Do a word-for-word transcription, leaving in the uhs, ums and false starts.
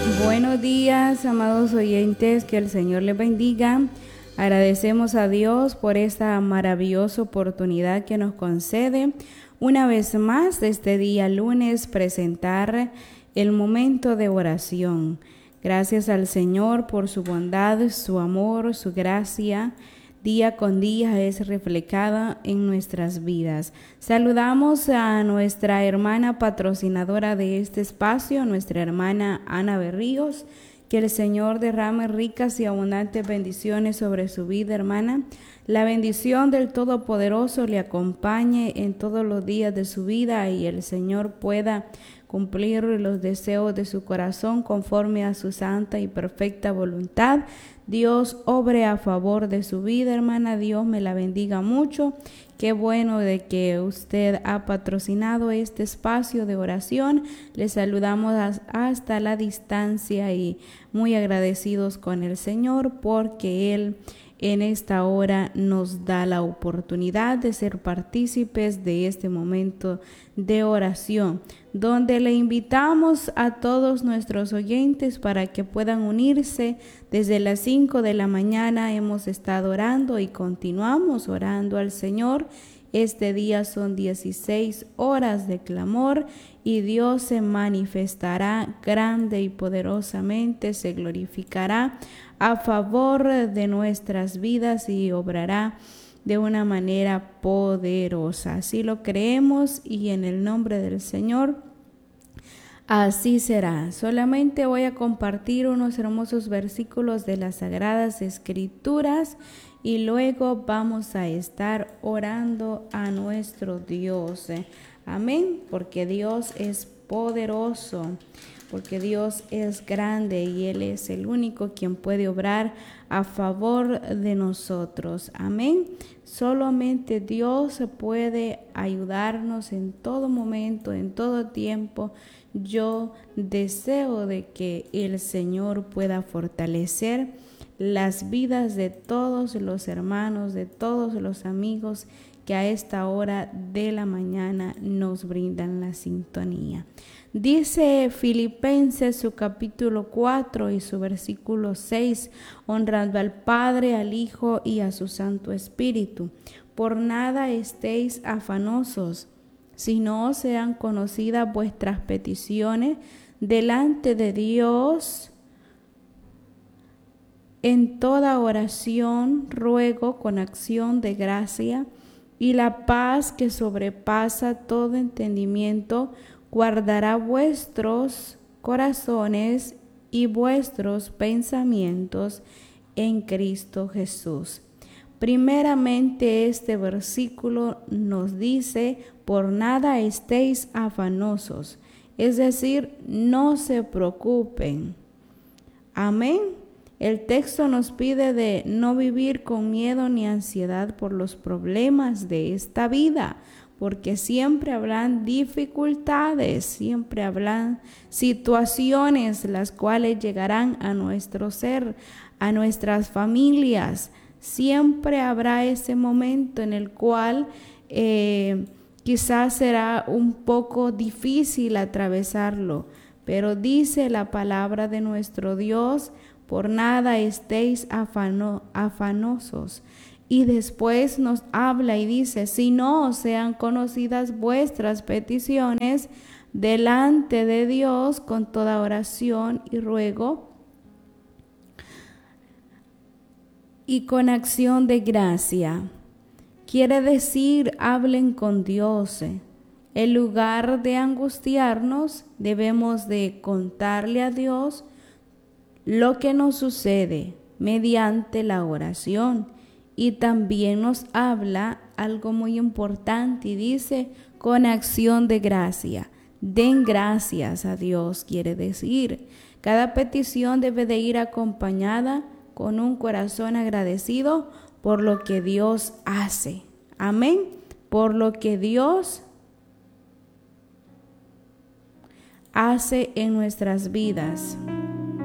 Buenos días, amados oyentes, que el Señor les bendiga. Agradecemos a Dios por esta maravillosa oportunidad que nos concede una vez más este día lunes presentar el momento de oración. Gracias al Señor por su bondad, su amor, su gracia. Día con día es reflejada en nuestras vidas. Saludamos a nuestra hermana patrocinadora de este espacio, nuestra hermana Ana Berríos. Que el Señor derrame ricas y abundantes bendiciones sobre su vida, hermana. La bendición del Todopoderoso le acompañe en todos los días de su vida y el Señor pueda cumplir los deseos de su corazón conforme a su santa y perfecta voluntad. Dios obre a favor de su vida, hermana. Dios me la bendiga mucho. Qué bueno de que usted ha patrocinado este espacio de oración. Le saludamos hasta la distancia y muy agradecidos con el Señor porque Él en esta hora nos da la oportunidad de ser partícipes de este momento de oración, donde le invitamos a todos nuestros oyentes para que puedan unirse. Desde las cinco de la mañana hemos estado orando y continuamos orando al Señor. Este día son dieciséis horas de clamor y Dios se manifestará grande y poderosamente, se glorificará a favor de nuestras vidas y obrará de una manera poderosa. Así lo creemos y en el nombre del Señor así será. Solamente voy a compartir unos hermosos versículos de las Sagradas Escrituras y luego vamos a estar orando a nuestro Dios. Amén, porque Dios es poderoso, porque Dios es grande y Él es el único quien puede obrar a favor de nosotros. Amén. Solamente Dios puede ayudarnos en todo momento, en todo tiempo. Yo deseo de que el Señor pueda fortalecer las vidas de todos los hermanos, de todos los amigos que a esta hora de la mañana nos brindan la sintonía. Dice Filipenses su capítulo cuatro y su versículo seis, honrando al Padre, al Hijo y a su Santo Espíritu. Por nada estéis afanosos, sino sean conocidas vuestras peticiones delante de Dios. En toda oración ruego con acción de gracia, y la paz que sobrepasa todo entendimiento guardará vuestros corazones y vuestros pensamientos en Cristo Jesús. Primeramente este versículo nos dice, por nada estéis afanosos, es decir, no se preocupen. Amén. El texto nos pide de no vivir con miedo ni ansiedad por los problemas de esta vida, porque siempre habrán dificultades, siempre habrán situaciones las cuales llegarán a nuestro ser, a nuestras familias. Siempre habrá ese momento en el cual eh, quizás será un poco difícil atravesarlo, pero dice la palabra de nuestro Dios, por nada estéis afano, afanosos. Y después nos habla y dice, si no sean conocidas vuestras peticiones delante de Dios con toda oración y ruego y con acción de gracia. Quiere decir, hablen con Dios. En lugar de angustiarnos, debemos de contarle a Dios lo que nos sucede mediante la oración. Y también nos habla algo muy importante y dice, con acción de gracia. Den gracias a Dios, quiere decir. Cada petición debe de ir acompañada con un corazón agradecido por lo que Dios hace. Amén. Por lo que Dios hace en nuestras vidas.